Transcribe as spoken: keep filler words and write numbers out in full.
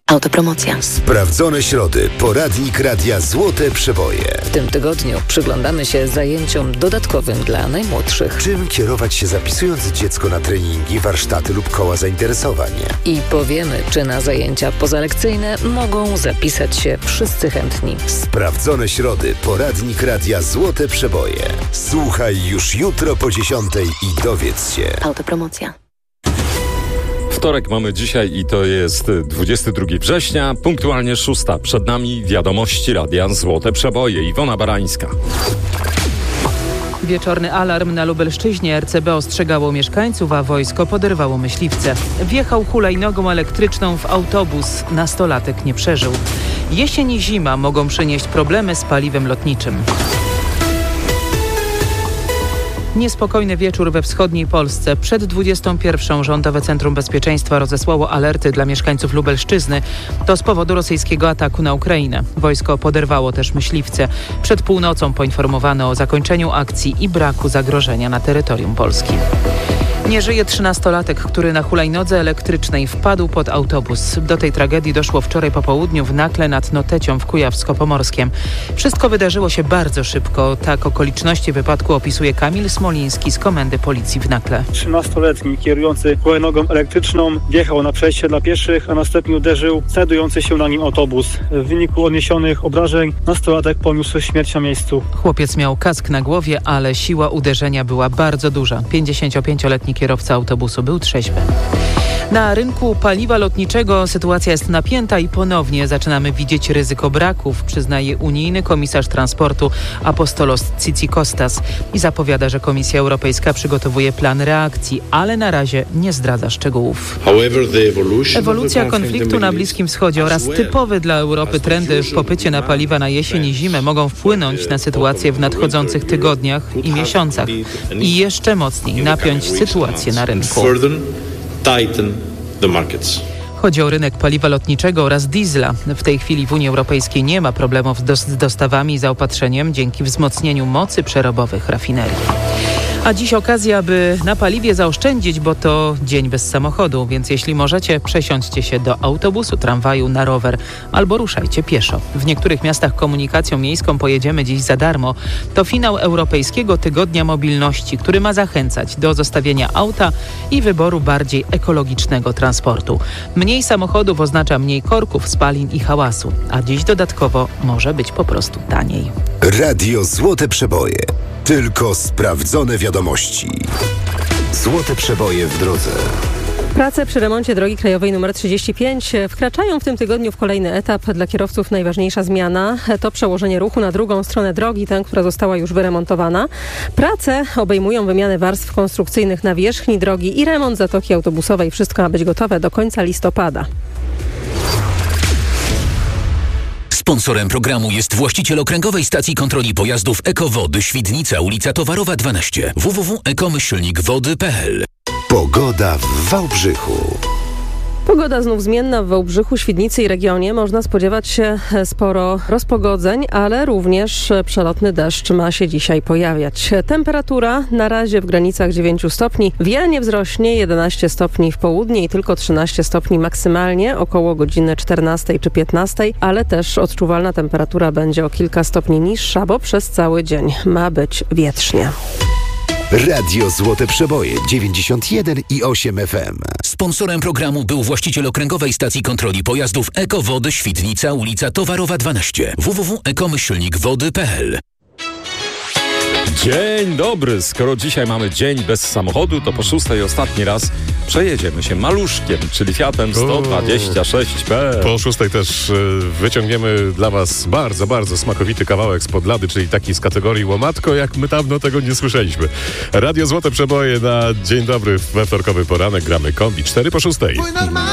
Autopromocja. Sprawdzone środy. Poradnik Radia Złote Przeboje. W tym tygodniu przyglądamy się zajęciom dodatkowym dla najmłodszych. Czym kierować się zapisując dziecko na treningi, warsztaty lub koła zainteresowań? I powiemy, czy na zajęcia pozalekcyjne mogą zapisać się wszyscy chętni. Sprawdzone środy. Poradnik Radia Złote Przeboje. Słuchaj już jutro po dziesiątej i dowiedz się. Autopromocja. Wtorek mamy dzisiaj i to jest dwudziestego drugiego września, punktualnie szósta. Przed nami wiadomości Radia Złote Przeboje. Iwona Barańska. Wieczorny alarm na Lubelszczyźnie. R C B ostrzegało mieszkańców, a wojsko poderwało myśliwce. Wjechał hulajnogą elektryczną w autobus. Nastolatek nie przeżył. Jesień i zima mogą przynieść problemy z paliwem lotniczym. Niespokojny wieczór we wschodniej Polsce. Przed dwudziestą pierwszą Rządowe Centrum Bezpieczeństwa rozesłało alerty dla mieszkańców Lubelszczyzny. To z powodu rosyjskiego ataku na Ukrainę. Wojsko poderwało też myśliwce. Przed północą poinformowano o zakończeniu akcji i braku zagrożenia na terytorium Polski. Nie żyje trzynastolatek, który na hulajnodze elektrycznej wpadł pod autobus. Do tej tragedii doszło wczoraj po południu w Nakle nad Notecią w Kujawsko-Pomorskiem. Wszystko wydarzyło się bardzo szybko. Tak okoliczności wypadku opisuje Kamil Smoliński z Komendy Policji w Nakle. trzynastoletni kierujący hulajnogą elektryczną wjechał na przejście dla pieszych, a następnie uderzył znajdujący się na nim autobus. W wyniku odniesionych obrażeń nastolatek poniósł śmierć na miejscu. Chłopiec miał kask na głowie, ale siła uderzenia była bardzo duża. pięćdziesięciopięcioletni kierowca autobusu był trzeźwy. Na rynku paliwa lotniczego sytuacja jest napięta i ponownie zaczynamy widzieć ryzyko braków, przyznaje unijny komisarz transportu Apostolos Tzitzikostas i zapowiada, że Komisja Europejska przygotowuje plan reakcji, ale na razie nie zdradza szczegółów. Ewolucja konfliktu na Bliskim Wschodzie oraz typowe dla Europy trendy w popycie na paliwa na jesień i zimę mogą wpłynąć na sytuację w nadchodzących tygodniach i miesiącach i jeszcze mocniej napiąć sytuację na rynku. Chodzi o rynek paliwa lotniczego oraz diesla. W tej chwili w Unii Europejskiej nie ma problemów z dostawami i zaopatrzeniem dzięki wzmocnieniu mocy przerobowych rafinerii. A dziś okazja, aby na paliwie zaoszczędzić, bo to dzień bez samochodu, więc jeśli możecie, przesiądźcie się do autobusu, tramwaju, na rower albo ruszajcie pieszo. W niektórych miastach komunikacją miejską pojedziemy dziś za darmo. To finał Europejskiego Tygodnia Mobilności, który ma zachęcać do zostawienia auta i wyboru bardziej ekologicznego transportu. Mniej samochodów oznacza mniej korków, spalin i hałasu, a dziś dodatkowo może być po prostu taniej. Radio Złote Przeboje. Tylko sprawdzone wiadomości. Złote Przeboje w drodze. Prace przy remoncie drogi krajowej nr trzydzieści pięć wkraczają w tym tygodniu w kolejny etap. Dla kierowców najważniejsza zmiana to przełożenie ruchu na drugą stronę drogi, tę, która została już wyremontowana. Prace obejmują wymianę warstw konstrukcyjnych na wierzchni drogi i remont zatoki autobusowej. Wszystko ma być gotowe do końca listopada. Sponsorem programu jest właściciel okręgowej stacji kontroli pojazdów Ekowody Świdnica, ulica Towarowa dwanaście. w w w kropka ekomyślnik wody kropka p l. Pogoda w Wałbrzychu. Pogoda znów zmienna w Wałbrzychu, Świdnicy i regionie. Można spodziewać się sporo rozpogodzeń, ale również przelotny deszcz ma się dzisiaj pojawiać. Temperatura na razie w granicach dziewięciu stopni. Wiele nie wzrośnie, jedenaście stopni w południe i tylko trzynaście stopni maksymalnie, około godziny czternastej czy piętnastej, ale też odczuwalna temperatura będzie o kilka stopni niższa, bo przez cały dzień ma być wietrznie. Radio Złote Przeboje dziewięćdziesiąt jeden i osiem F M. Sponsorem programu był właściciel okręgowej stacji kontroli pojazdów Ekowody Świdnica, ulica Towarowa dwanaście. w w w kropka ekomyślnik wody kropka p l. Dzień dobry. Skoro dzisiaj mamy dzień bez samochodu, to po szóstej ostatni raz przejedziemy się maluszkiem, czyli Fiatem sto dwadzieścia sześć P. Po szóstej też wyciągniemy dla Was bardzo, bardzo smakowity kawałek spod lady, czyli taki z kategorii łomatko, jak my dawno tego nie słyszeliśmy. Radio Złote Przeboje na dzień dobry we wtorkowy poranek. Gramy kombi cztery po szóstej.